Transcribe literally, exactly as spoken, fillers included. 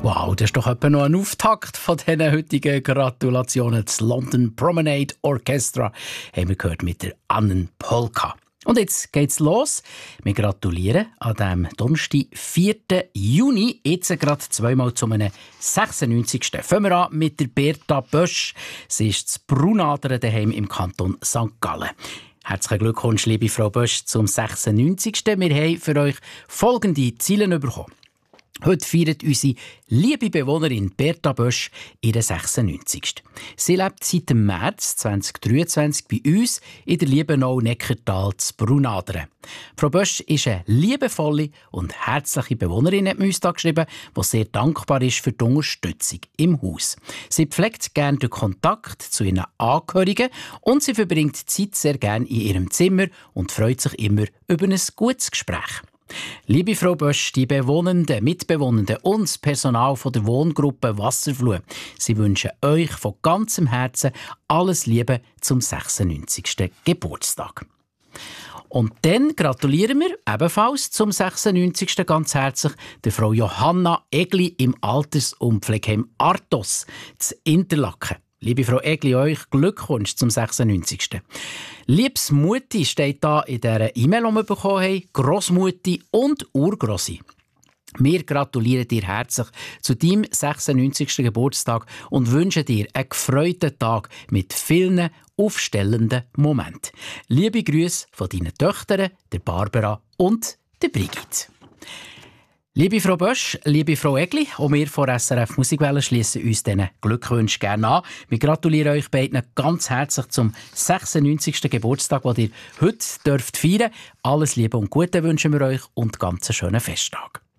Wow, das ist doch etwa noch ein Auftakt von diesen heutigen Gratulationen. Das London Promenade Orchestra haben wir gehört mit der Annen Polka. Und jetzt geht's los. Wir gratulieren an diesem Donnerstag, vierten Juni, jetzt gerade zweimal zu einem sechsundneunzigsten Fangen wir an mit der Berta Bösch. Sie ist zu Brunadern daheim im Kanton Sankt Gallen. Herzlichen Glückwunsch, liebe Frau Bösch, zum sechsundneunzigsten Wir haben für euch folgende Ziele bekommen. Heute feiert unsere liebe Bewohnerin Berta Bösch ihren sechsundneunzigsten Sie lebt seit dem März zweitausenddreiundzwanzig bei uns in der Liebenau-Neckartal zu Brunadern. Frau Bösch ist eine liebevolle und herzliche Bewohnerin, hat mir uns da geschrieben, die sehr dankbar ist für die Unterstützung im Haus. Sie pflegt gerne den Kontakt zu ihren Angehörigen und sie verbringt Zeit sehr gerne in ihrem Zimmer und freut sich immer über ein gutes Gespräch. Liebe Frau Bösch, die Bewohnenden, Mitbewohnenden und das Personal von der Wohngruppe Wasserfluh, sie wünschen euch von ganzem Herzen alles Liebe zum sechsundneunzigsten Geburtstag. Und dann gratulieren wir ebenfalls zum sechsundneunzigsten ganz herzlich der Frau Johanna Egli im Alters- und Pflegeheim Artos zu Interlaken. Liebe Frau Egli, euch Glückwunsch zum sechsundneunzigsten Liebes Mutti steht da in dieser E-Mail, die wir bekommen haben, Grossmutti und Urgrossi. Wir gratulieren dir herzlich zu deinem sechsundneunzigsten Geburtstag und wünschen dir einen gefreuten Tag mit vielen aufstellenden Momenten. Liebe Grüße von deinen Töchtern, der Barbara und der Brigitte. Liebe Frau Bösch, liebe Frau Egli, auch wir von S R F Musikwelle schließen uns diesen Glückwünschen gerne an. Wir gratulieren euch beiden ganz herzlich zum sechsundneunzigsten Geburtstag, den ihr heute dürft feiern. Alles Liebe und Gute wünschen wir euch und ganz einen schönen Festtag.